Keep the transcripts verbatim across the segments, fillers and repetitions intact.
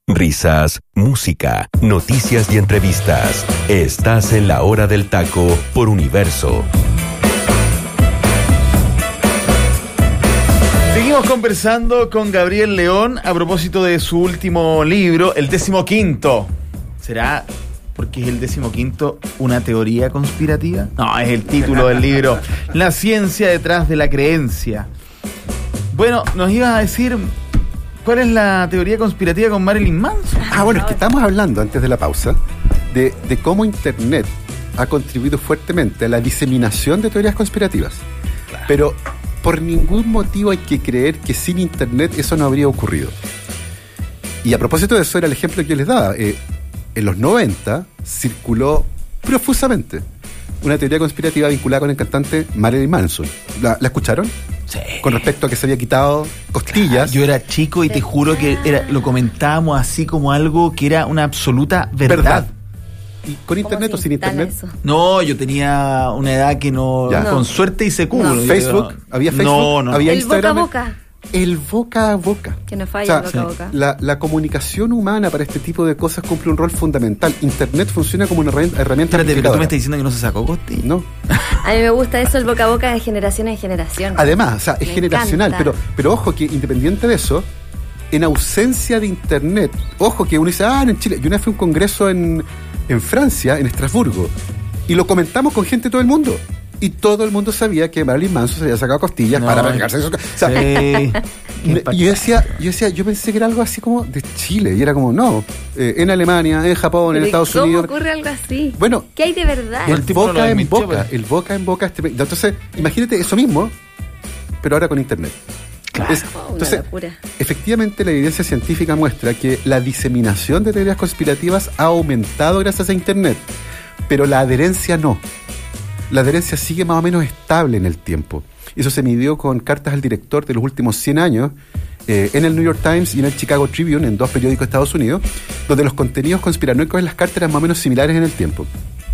Risas, música, noticias y entrevistas. Estás en La Hora del Taco por Universo. Seguimos conversando con Gabriel León a propósito de su último libro, el decimoquinto. ¿Será porque es el decimoquinto una teoría conspirativa? No, es el título del libro. La ciencia detrás de la creencia. Bueno, nos ibas a decir... ¿Cuál es la teoría conspirativa con Marilyn Manson? Ah, bueno, es que estamos hablando antes de la pausa de, de cómo Internet ha contribuido fuertemente a la diseminación de teorías conspirativas. Claro. Pero por ningún motivo hay que creer que sin Internet eso no habría ocurrido. Y a propósito de eso era el ejemplo que yo les daba. Eh, en los noventa circuló profusamente una teoría conspirativa vinculada con el cantante Marilyn Manson. ¿La, ¿la escucharon? Sí. Con respecto a que se había quitado costillas. Claro, yo era chico y te juro que era, lo comentábamos así como algo que era una absoluta verdad. ¿Verdad? ¿Y con internet o sin internet? Eso? No, yo tenía una edad que no... Ya. Con suerte hice culo. No. ¿Facebook? ¿Había Facebook? No, no. ¿Había el Instagram? boca a boca. El boca a boca. Que no falla, o sea, el boca a boca. La, la comunicación humana para este tipo de cosas cumple un rol fundamental. Internet funciona como una herramienta. Espérate, pero tú me estás diciendo que no se sacó costillas. No. A mí me gusta eso, el boca a boca de generación en generación. Además, o sea, es me generacional, pero, pero ojo que independiente de eso, en ausencia de Internet, ojo que uno dice, ah, en Chile, yo una vez fui a un congreso en, en Francia, en Estrasburgo, y lo comentamos con gente de todo el mundo. Y todo el mundo sabía que Marilyn Manson se había sacado costillas no, para pegarse. O sea, sí. y yo decía, yo decía, yo pensé que era algo así como de Chile. Y era como, no, eh, en Alemania, en Japón, en Estados ¿cómo Unidos. ¿Cómo ocurre algo así? Bueno, ¿qué hay de verdad? El boca en boca, el boca en boca. Este, entonces, imagínate eso mismo, pero ahora con Internet. Claro. Es, entonces, efectivamente, la evidencia científica muestra que la diseminación de teorías conspirativas ha aumentado gracias a Internet, pero la adherencia no. La adherencia sigue más o menos estable en el tiempo. Eso se midió con cartas al director de los últimos cien años eh, en el New York Times y en el Chicago Tribune, en dos periódicos de Estados Unidos, donde los contenidos conspiranoicos en las cartas eran más o menos similares en el tiempo.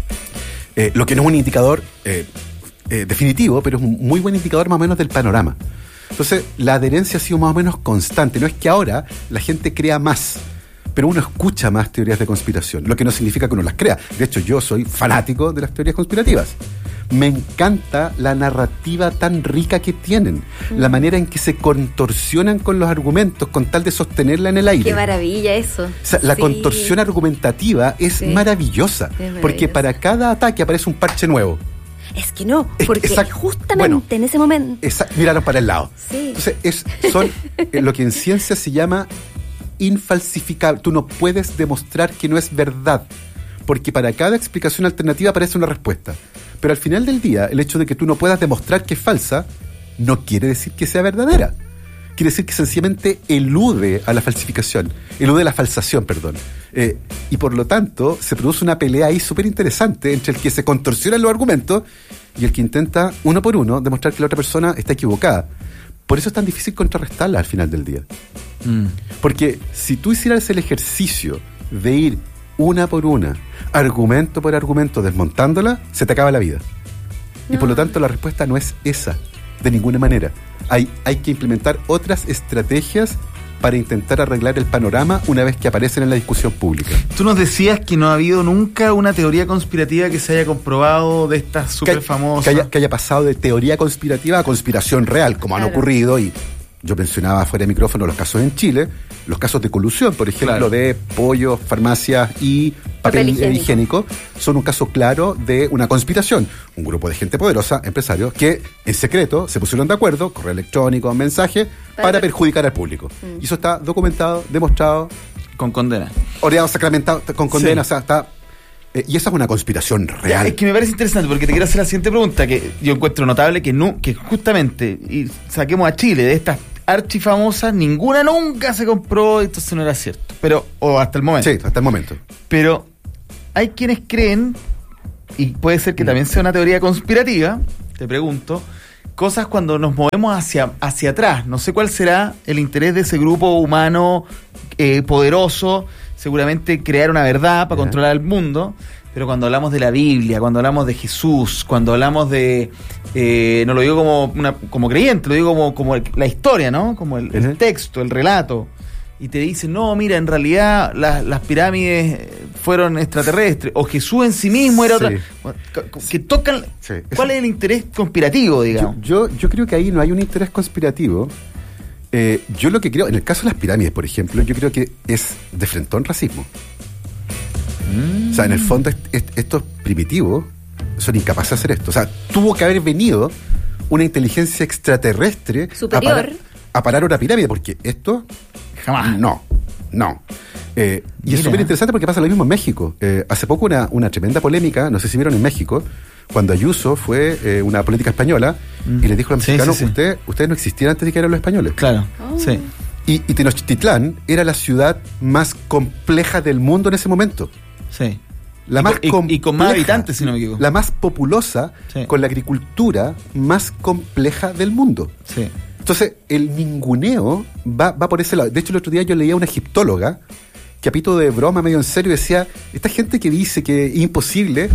Eh, lo que no es un indicador eh, eh, definitivo, pero es un muy buen indicador más o menos del panorama. Entonces, la adherencia ha sido más o menos constante. No es que ahora la gente crea más, pero uno escucha más teorías de conspiración, lo que no significa que uno las crea. De hecho, yo soy fanático de las teorías conspirativas. Me encanta la narrativa tan rica que tienen, mm. la manera en que se contorsionan con los argumentos con tal de sostenerla en el aire. ¡Qué maravilla eso! O sea, la sí. contorsión argumentativa es sí. maravillosa, es maravillosa, porque para cada ataque aparece un parche nuevo. Es que no, porque Exacto. justamente bueno, en ese momento... Esa, míralo para el lado. Sí. Entonces, es, son eh, lo que en ciencia se llama infalsificable. Tú no puedes demostrar que no es verdad, porque para cada explicación alternativa aparece una respuesta. Pero al final del día, el hecho de que tú no puedas demostrar que es falsa no quiere decir que sea verdadera. Quiere decir que sencillamente elude a la falsificación, elude a la falsación, perdón. Eh, y por lo tanto, se produce una pelea ahí súper interesante entre el que se contorsiona los argumentos y el que intenta, uno por uno, demostrar que la otra persona está equivocada. Por eso es tan difícil contrarrestarla al final del día. Mm. Porque si tú hicieras el ejercicio de ir una por una, argumento por argumento, desmontándola, se te acaba la vida. No. Y por lo tanto la respuesta no es esa, de ninguna manera. Hay, hay que implementar otras estrategias para intentar arreglar el panorama una vez que aparecen en la discusión pública. Tú nos decías que no ha habido nunca una teoría conspirativa que se haya comprobado de estas súper famosas. Que haya, que haya pasado de teoría conspirativa a conspiración real, como claro. han ocurrido, y yo mencionaba fuera de micrófono los casos en Chile, los casos de colusión, por ejemplo, claro. de pollos, farmacias y papel, papel higiénico. higiénico, son un caso claro de una conspiración. Un grupo de gente poderosa, empresarios, que en secreto se pusieron de acuerdo, correo electrónico, mensaje, para, para perjudicar al público. Mm. Y eso está documentado, demostrado. Con condena. Oreado, sacramentado, con condena, sí. o sea, está... Eh, y esa es una conspiración real. Ya, es que me parece interesante porque te quiero hacer la siguiente pregunta, que yo encuentro notable que, no, que justamente, y saquemos a Chile de estas archifamosas, ninguna nunca se compró, entonces no era cierto. Pero, o hasta el momento. Sí, hasta el momento. Pero hay quienes creen, y puede ser que también sea una teoría conspirativa, te pregunto, cosas cuando nos movemos hacia, hacia atrás. No sé cuál será el interés de ese grupo humano eh, poderoso, seguramente crear una verdad para yeah. controlar el mundo, pero cuando hablamos de la Biblia, cuando hablamos de Jesús, cuando hablamos de, eh, no lo digo como una, como creyente, lo digo como, como la historia, ¿no? Como el, uh-huh. el texto, el relato. y te dicen, no, mira, en realidad las, las pirámides fueron extraterrestres, o Jesús en sí mismo era Sí. otra, que tocan, Sí. ¿cuál es el interés conspirativo, digamos? Yo, yo, yo creo que ahí no hay un interés conspirativo. Eh, yo lo que creo, en el caso de las pirámides, por ejemplo, yo creo que es de frentón racismo. Mm. O sea, en el fondo est- est- estos primitivos son incapaces de hacer esto. O sea, tuvo que haber venido una inteligencia extraterrestre Superior. a parar, a parar una pirámide, porque esto Jamás. no, no. Eh, y Mira. es súper interesante porque pasa lo mismo en México. Eh, hace poco una, una tremenda polémica, no sé si vieron en México, cuando Ayuso fue eh, una política española Mm. y le dijo a los Sí, mexicanos, sí, sí. Usted, ustedes no existían antes de que eran los españoles. Claro, Oh. sí. Y, y Tenochtitlán era la ciudad más compleja del mundo en ese momento. Sí. La Y más con- y- compleja, y con más habitantes, si no me equivoco. La más populosa, Sí. con la agricultura más compleja del mundo. Sí. Entonces, el ninguneo va, va por ese lado. De hecho, el otro día yo leía a una egiptóloga que a pito de broma, medio en serio, decía, esta gente que dice que es imposible,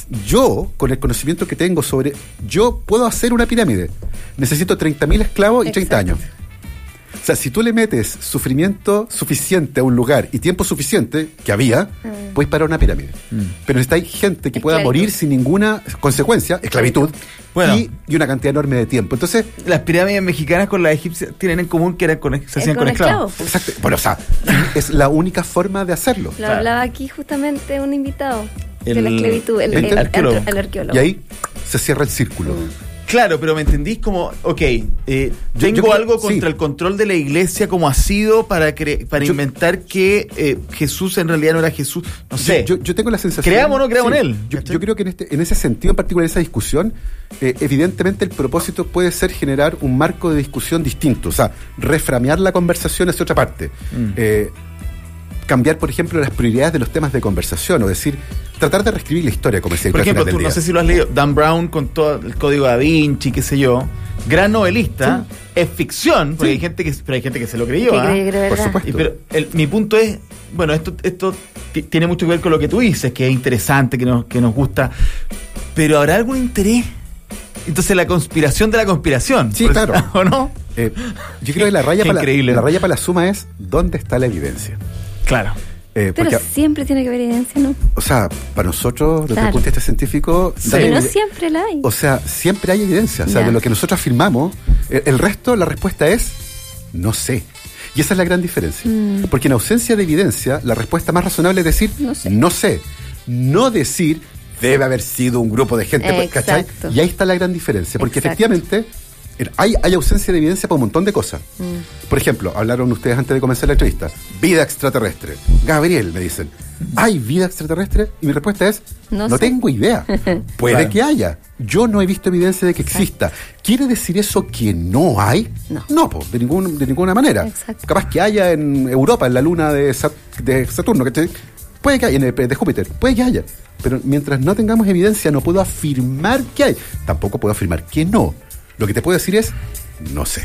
yo, con el conocimiento que tengo sobre, yo puedo hacer una pirámide. Necesito treinta mil esclavos y treinta Exacto. años. O sea, si tú le metes sufrimiento suficiente a un lugar y tiempo suficiente, que había, Mm. puedes parar una pirámide. Mm. Pero necesitáis gente que pueda Esclavitud. morir sin ninguna consecuencia, esclavitud, Bueno. y, y una cantidad enorme de tiempo. Entonces, Las pirámides mexicanas con las egipcias tienen en común que eran con, se hacían Es con, con esclavos. esclavos. exacto, bueno, o sea, es la única forma de hacerlo. Lo Claro. hablaba aquí justamente un invitado El- de la esclavitud, el, el el- el- arqueólogo. el arqueólogo. Y ahí se cierra el círculo. Claro, pero ¿me entendís? Como, ok, eh, Yo- tengo yo creo- algo sí. contra el control de la iglesia como ha sido para cre- para Yo- inventar que eh, Jesús en realidad no era Jesús. No sé. Yo, yo tengo la sensación. Creamos o no creamos sí, en él, Yo, ¿cachai? yo creo que en, este, en ese sentido, en particular, esa discusión, eh, evidentemente el propósito puede ser generar un marco de discusión distinto. O sea, reframear la conversación hacia otra parte. Mm. Eh, cambiar, por ejemplo, las prioridades de los temas de conversación. O decir, tratar de reescribir la historia, como decía Por al ejemplo, final tú del no día. sé si lo has leído, Dan Brown con todo el código Da Vinci, qué sé yo, gran novelista, es ficción, porque Sí. hay gente que, pero hay gente que se lo creyó. Que ¿ah? cree que era Por verdad. supuesto. Y pero el- mi punto es, bueno, esto, esto ti- tiene mucho que ver con lo que tú dices, que es interesante, que nos, que nos gusta, pero ¿habrá algún interés? Entonces la conspiración de la conspiración. Sí, por eso- claro. ¿O no? Eh, yo creo que la raya, Qué para la, increíble. la raya para la suma es ¿dónde está la evidencia? Claro. Eh, Pero porque, siempre tiene que haber evidencia, ¿no? o sea, para nosotros, desde Claro. el punto de vista científico, Sí. dar Pero no evide- siempre la hay. O sea, siempre hay evidencia. O sea, Ya. de lo que nosotros afirmamos, el, el resto, la respuesta es no sé. Y esa es la gran diferencia. Mm. Porque en ausencia de evidencia, la respuesta más razonable es decir No sé. no sé. No decir debe haber sido un grupo de gente, pues, ¿cachai? Exacto. Y ahí está la gran diferencia. Porque Exacto. efectivamente eh, hay, hay ausencia de evidencia para un montón de cosas. Mm. Por ejemplo, hablaron ustedes antes de comenzar la entrevista. Vida extraterrestre. Gabriel, me dicen. ¿Hay vida extraterrestre? Y mi respuesta es, No no, sé. tengo idea. Puede Claro. que haya. Yo no he visto evidencia de que Exacto. exista. ¿Quiere decir eso que no hay? No. po, de, ningún, de ninguna manera. Exacto. Capaz que haya en Europa, en la luna de, Sat- de Saturno, ¿cachai? Puede que haya, en el de Júpiter, puede que haya. Pero mientras no tengamos evidencia, no puedo afirmar que hay. Tampoco puedo afirmar que no. Lo que te puedo decir es, no sé.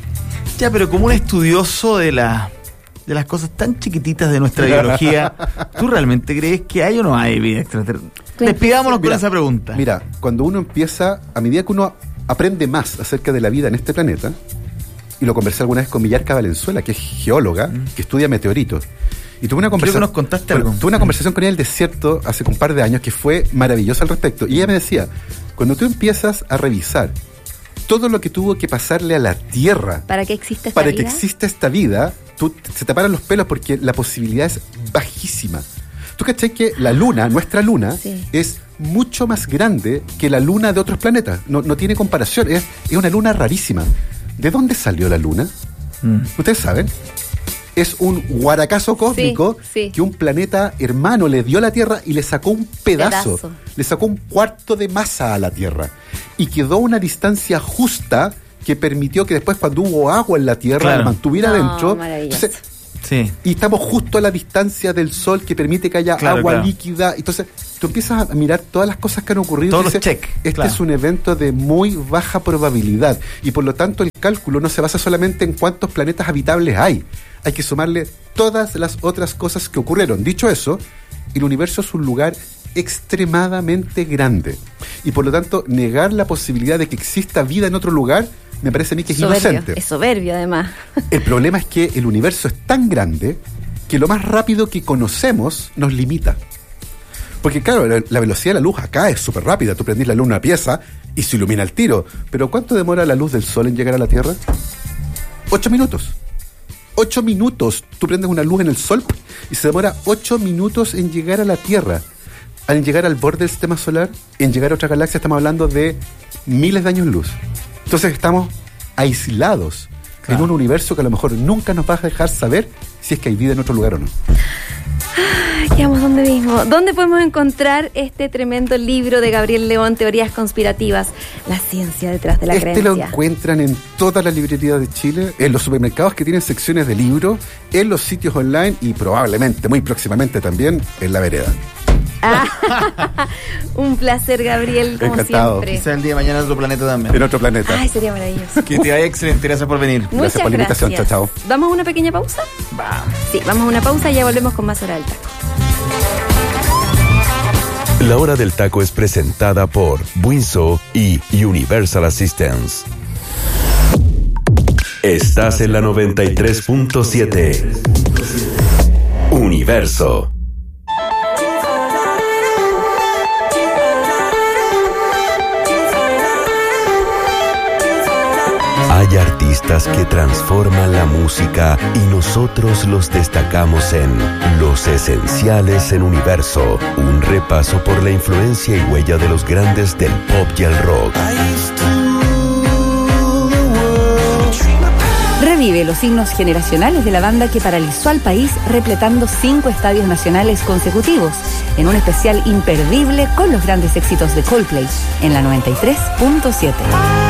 Ya, pero como un estudioso de la de las cosas tan chiquititas de nuestra biología, ¿tú realmente crees que hay o no hay vida extraterrestre? Claro. Despidámonos con Mira, esa pregunta. Mira, cuando uno empieza, a medida que uno aprende más acerca de la vida en este planeta, y lo conversé alguna vez con Millarca Valenzuela, que es geóloga, que estudia meteoritos, y tuve una Creo conversación. que nos contaste bueno, algo. tuve una conversación con ella en el desierto hace un par de años que fue maravillosa al respecto. Y ella me decía, cuando tú empiezas a revisar todo lo que tuvo que pasarle a la Tierra ¿Para qué existe esta para que vida? exista esta vida, tú, se te paran los pelos porque la posibilidad es bajísima. ¿Tú cachai que la luna, nuestra luna, Sí. es mucho más grande que la luna de otros planetas? No, no tiene comparación, es, es una luna rarísima. ¿De dónde salió la luna? Mm. ¿Ustedes saben? Es un guaracazo cósmico Sí, sí. que un planeta hermano le dio a la Tierra y le sacó un pedazo, Pedazo. le sacó un cuarto de masa a la Tierra y quedó a una distancia justa que permitió que después cuando hubo agua en la Tierra Claro. la mantuviera No, dentro. maravilloso. Entonces, Sí. y estamos justo a la distancia del Sol que permite que haya Claro, agua claro. líquida. Entonces, tú empiezas a mirar todas las cosas que han ocurrido. Todos y los dices, check, Este claro. es un evento de muy baja probabilidad. Y por lo tanto, el cálculo no se basa solamente en cuántos planetas habitables hay. Hay que sumarle todas las otras cosas que ocurrieron. Dicho eso, el universo es un lugar extremadamente grande. Y por lo tanto, negar la posibilidad de que exista vida en otro lugar me parece a mí que es Soberbio, inocente. es soberbio además. El problema es que el universo es tan grande que lo más rápido que conocemos nos limita. Porque claro, la, la velocidad de la luz acá es súper rápida. Tú prendís la luz en una pieza y se ilumina el tiro. Pero ¿cuánto demora la luz del sol en llegar a la Tierra? Ocho minutos. Ocho minutos. Tú prendes una luz en el sol y se demora ocho minutos en llegar a la Tierra. Al llegar al borde del sistema solar, en llegar a otra galaxia, estamos hablando de miles de años luz. Entonces estamos aislados claro. en un universo que a lo mejor nunca nos va a dejar saber si es que hay vida en otro lugar o no. Ay, quedamos donde mismo. ¿Dónde podemos encontrar este tremendo libro de Gabriel León, Teorías Conspirativas? La ciencia detrás de la este creencia. Lo encuentran en todas las librerías de Chile, en los supermercados que tienen secciones de libros, en los sitios online y probablemente, muy próximamente también, en la vereda. Ah, un placer, Gabriel, como Encantado. siempre. Quizá el día de mañana en otro planeta también. En otro planeta. Ay, sería maravilloso. Que te vaya excelente, gracias por venir. Muchas Gracias por la invitación, gracias. chao, chao. ¿Vamos a una pequeña pausa? Vamos. Sí, vamos a una pausa y ya volvemos con más Hora del Taco. La Hora del Taco es presentada por Buinso y Universal Assistance. Estás en la noventa y tres punto siete. Universo. Hay artistas que transforman la música y nosotros los destacamos en Los Esenciales en Universo, un repaso por la influencia y huella de los grandes del pop y el rock. Revive los signos generacionales de la banda que paralizó al país repletando cinco estadios nacionales consecutivos, en un especial imperdible con los grandes éxitos de Coldplay, en la noventa y tres punto siete.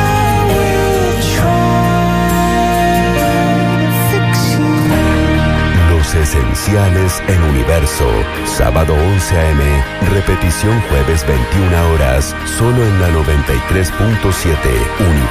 Esenciales en Universo, sábado once a eme, repetición jueves veintiuna horas, solo en la noventa y tres punto siete Universo.